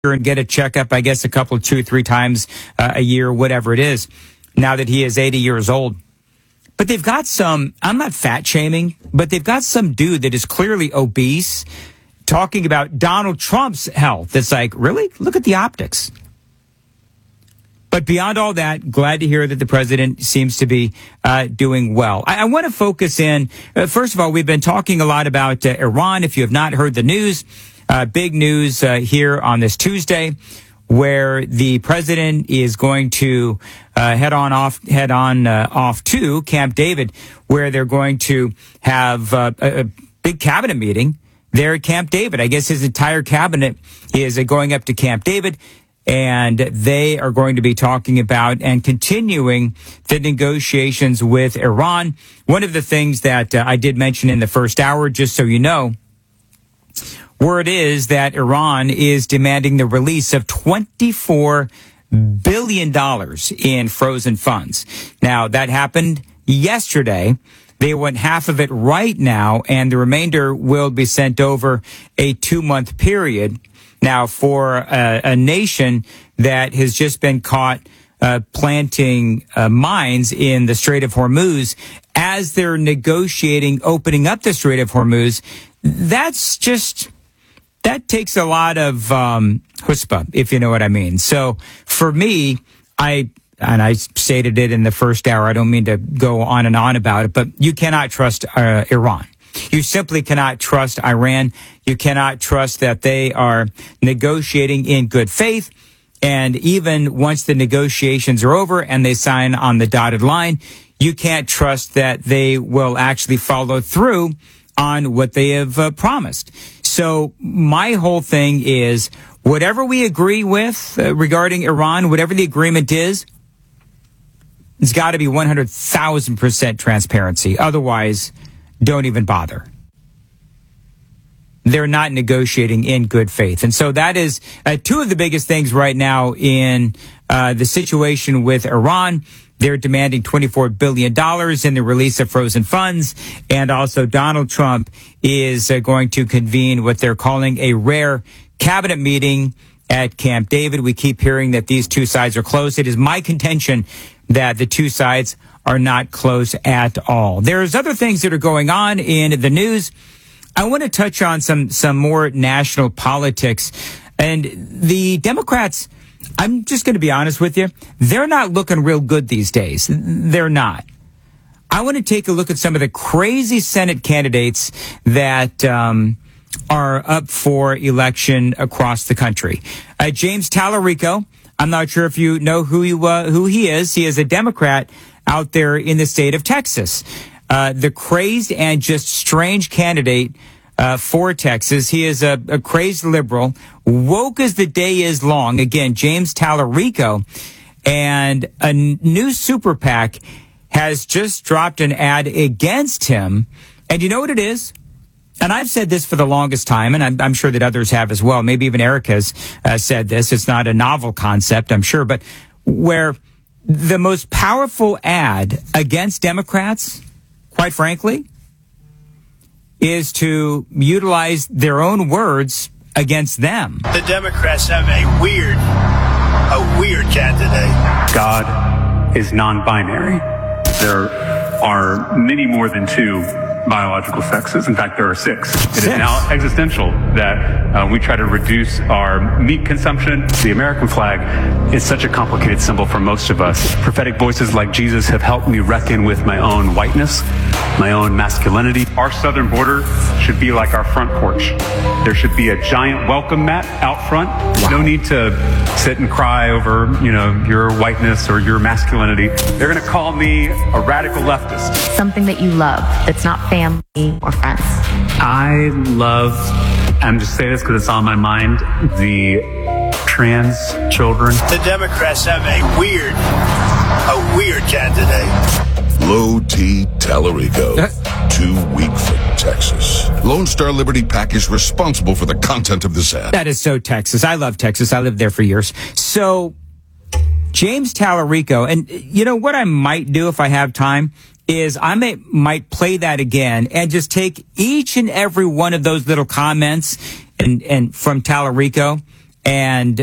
and get a checkup, I guess, a couple, 2, 3 times a year, whatever it is, now that he is 80 years old. But they've got some, I'm not fat shaming, but they've got some dude that is clearly obese talking about Donald Trump's health. It's like, really? Look at the optics. But beyond all that, glad to hear that the president seems to be doing well. I want to focus in, first of all, we've been talking a lot about Iran. If you have not heard the news, big news here on this Tuesday, where the president is going to head on off to Camp David, where they're going to have a big cabinet meeting there at Camp David. I guess his entire cabinet is going up to Camp David, and they are going to be talking about and continuing the negotiations with Iran. One of the things that I did mention in the first hour, just so you know, word is that Iran is demanding the release of $24 billion in frozen funds. Now, that happened yesterday. They want half of it right now, and the remainder will be sent over a 2-month period. Now, for a nation that has just been caught planting mines in the Strait of Hormuz, as they're negotiating opening up the Strait of Hormuz, that takes a lot of chutzpah, if you know what I mean. So for me, I stated it in the first hour, I don't mean to go on and on about it, but you cannot trust Iran. You simply cannot trust Iran. You cannot trust that they are negotiating in good faith. And even once the negotiations are over and they sign on the dotted line, you can't trust that they will actually follow through on what they have promised. So my whole thing is, whatever we agree with regarding Iran, whatever the agreement is, it's got to be 100,000% transparency. Otherwise, don't even bother. They're not negotiating in good faith. And so that is two of the biggest things right now in the situation with Iran. They're demanding $24 billion in the release of frozen funds. And also Donald Trump is going to convene what they're calling a rare cabinet meeting at Camp David. We keep hearing that these two sides are close. It is my contention that the two sides are not close at all. There's other things that are going on in the news. I want to touch on some more national politics. And the Democrats, I'm just going to be honest with you, they're not looking real good these days. They're not. I want to take a look at some of the crazy Senate candidates that are up for election across the country. James Tallarico, I'm not sure if you know who he is. He is a Democrat out there in the state of Texas. The crazed and just strange candidate for Texas. He is a crazed liberal, woke as the day is long. Again, James Tallarico. And a new super PAC has just dropped an ad against him. And you know what it is? And I've said this for the longest time, and I'm sure that others have as well. Maybe even Eric has said this. It's not a novel concept, I'm sure. But where the most powerful ad against Democrats, quite frankly, is to utilize their own words against them. The Democrats have a weird candidate. God is non-binary. There are many more than two biological sexes. In fact, there are 6. It is now existential that we try to reduce our meat consumption. The American flag is such a complicated symbol for most of us. Prophetic voices like Jesus have helped me reckon with my own whiteness, my own masculinity. Our southern border should be like our front porch. There should be a giant welcome mat out front. Wow. No need to sit and cry over, your whiteness or your masculinity. They're going to call me a radical leftist. Something that you love that's not family or friends. I love, I'm just saying this because it's on my mind, the trans children. The Democrats have a weird candidate. Low T Tallarico, too weak for Texas. Lone Star Liberty PAC is responsible for the content of this ad. That is so Texas. I love Texas. I lived there for years. So, James Tallarico, and you know what I might do if I have time is I might play that again and just take each and every one of those little comments and from Tallarico And